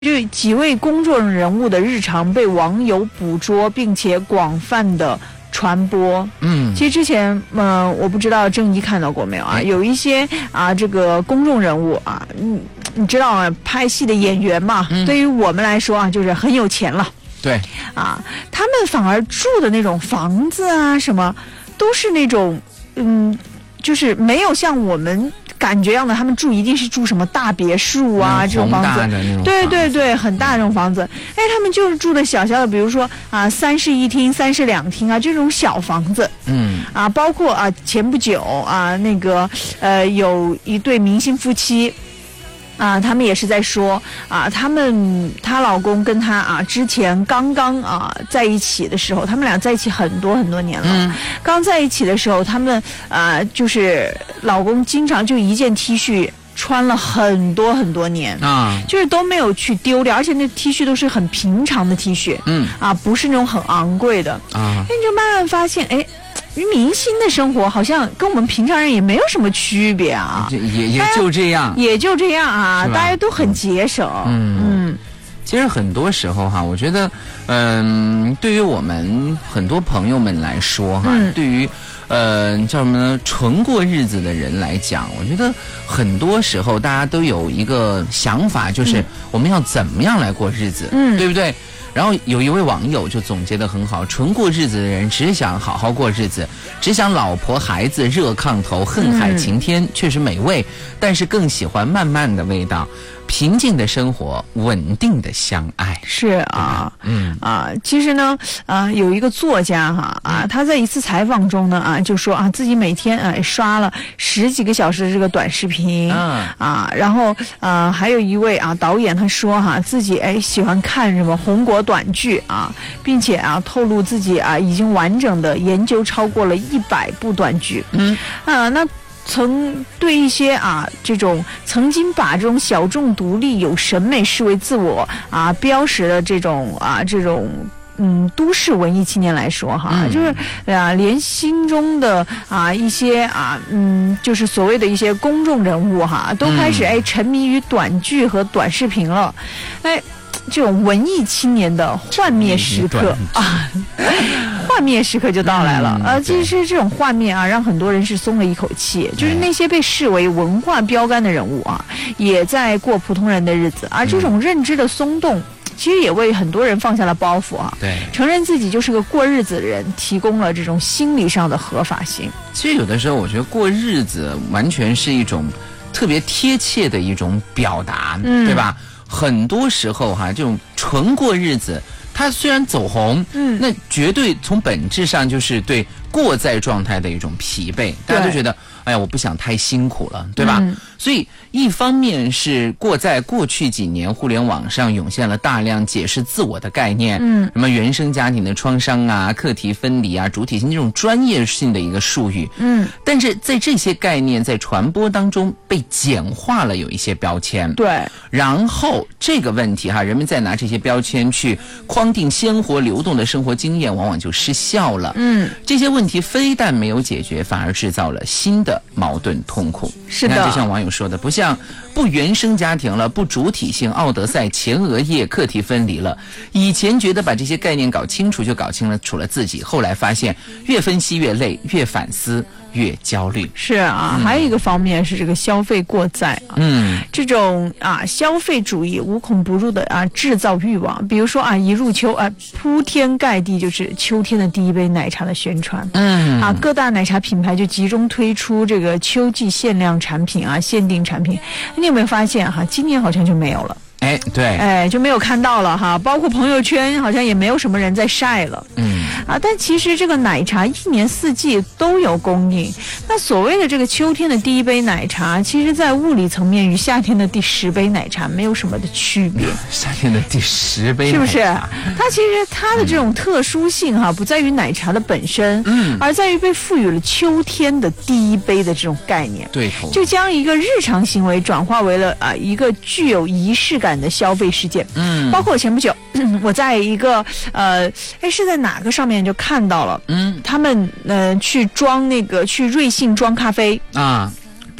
就几位公众人物的日常被网友捕捉，并且广泛的传播。其实之前我不知道郑一看到过没有啊？有一些这个公众人物啊，你知道啊，拍戏的演员嘛，对于我们来说啊，就是很有钱了。 对他们反而住的那种房子啊，什么都是那种就是没有像我们感觉样的，他们住一定是住什么大别墅啊，这种房子，对，很大的这种房子。他们就是住的小小的，比如说3室1厅、3室2厅啊，这种小房子。包括前不久那个有一对明星夫妻。他们也是在说她老公跟她之前刚刚在一起的时候，他们俩在一起很多很多年了。刚在一起的时候，他们就是老公经常就一件 T 恤穿了很多很多年就是都没有去丢掉，而且那 T 恤都是很平常的 T 恤不是那种很昂贵的你就慢慢发现明星的生活好像跟我们平常人也没有什么区别也就这样， 大家都很节省。 其实很多时候我觉得对于我们很多朋友们来说对于叫什么呢？纯过日子的人来讲，我觉得很多时候大家都有一个想法，就是我们要怎么样来过日子，对不对？然后有一位网友就总结得很好，纯过日子的人只想好好过日子，只想老婆孩子热炕头，恨海晴天，确实美味，但是更喜欢慢慢的味道，平静的生活，稳定的相爱。 是其实呢有一个作家他在一次采访中呢就说自己每天刷了10几个小时的这个短视频然后还有一位导演他说自己喜欢看什么红果短剧并且透露自己已经完整的研究超过了100部短剧。那曾对一些这种曾经把这种小众独立有审美视为自我标识的这种都市文艺青年来说就是连心中的一些就是所谓的一些公众人物都开始沉迷于短剧和短视频了。这种文艺青年的幻灭时刻幻灭时刻就到来了。其实这种幻灭让很多人是松了一口气，就是那些被视为文化标杆的人物也在过普通人的日子，而这种认知的松动其实也为很多人放下了包袱对， 承认自己就是个过日子的人，提供了这种心理上的合法性。 其实有的时候我觉得过日子完全是一种特别贴切的一种表达对吧？很多时候这种纯过日子，它虽然走红那绝对从本质上就是对过载状态的一种疲惫，大家都觉得哎呀我不想太辛苦了，对吧？所以一方面是在过去几年互联网上涌现了大量解释自我的概念什么原生家庭的创伤课题分离主体性这种专业性的一个术语但是在这些概念在传播当中被简化了，有一些标签对， 然后这个问题人们再拿这些标签去框定鲜活流动的生活经验，往往就失效了这些问题非但没有解决，反而制造了新的矛盾痛苦。 是的， 就像网友说的，不像不原生家庭了，不主体性奥德赛前额叶课题分离了，以前觉得把这些概念搞清楚就搞清楚了自己，后来发现越分析越累，越反思越焦虑。是还有一个方面是这个消费过载这种消费主义无孔不入的制造欲望。比如说一入秋铺天盖地就是秋天的第一杯奶茶的宣传各大奶茶品牌就集中推出这个秋季限量产品限定产品。你有没有发现今年好像就没有了？ 对， 就没有看到了包括朋友圈好像也没有什么人在晒了但其实这个奶茶一年四季都有供应。那所谓的这个秋天的第一杯奶茶，其实在物理层面与夏天的第10杯奶茶没有什么的区别。 夏天的第10杯奶茶是不是？它其实它的这种特殊性不在于奶茶的本身而在于被赋予了秋天的第一杯的这种概念。 对， 就将一个日常行为转化为了一个具有仪式感的消费事件包括前不久我在一个是在哪个上面就看到了他们去装那个去瑞幸装咖啡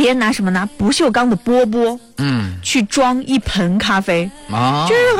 别人拿什么拿不锈钢的饽饽，去装一盆咖啡，就是